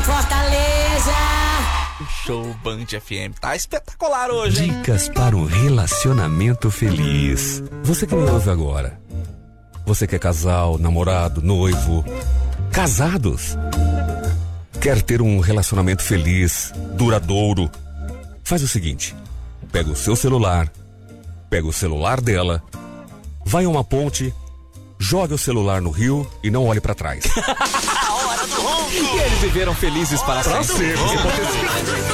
Fortaleza. Show Band FM tá espetacular hoje, hein? Dicas para um relacionamento feliz. Você que me ouve agora. Você que é casal, namorado, noivo, casados. Quer ter um relacionamento feliz, duradouro? Faz o seguinte: pega o seu celular, pega o celular dela, vai a uma ponte, joga o celular no rio e não olhe pra trás. A hora do ronco! E eles viveram felizes para sempre.